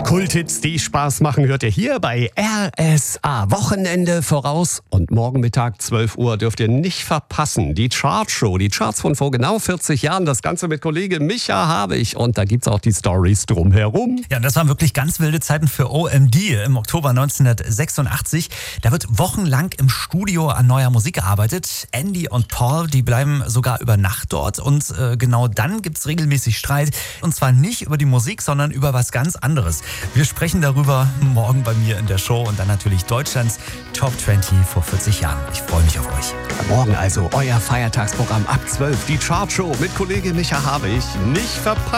Kulthits, die Spaß machen, hört ihr hier bei RSA. Wochenende voraus und morgen Mittag 12 Uhr dürft ihr nicht verpassen. Die Chartshow, die Charts von vor genau 40 Jahren. Das Ganze mit Kollege Micha Habich. Und da gibt's auch die Stories drumherum. Ja, das waren wirklich ganz wilde Zeiten für OMD im Oktober 1986. Da wird wochenlang im Studio an neuer Musik gearbeitet. Andy und Paul, die bleiben sogar über Nacht dort. Und genau dann gibt's regelmäßig Streit. Und zwar nicht über die Musik, sondern über was ganz anderes. Wir sprechen darüber morgen bei mir in der Show und dann natürlich Deutschlands Top 20 vor 40 Jahren. Ich freue mich auf euch. Morgen also euer Feiertagsprogramm ab 12. Die Chartshow mit Kollege Micha Habich. Nicht verpassen.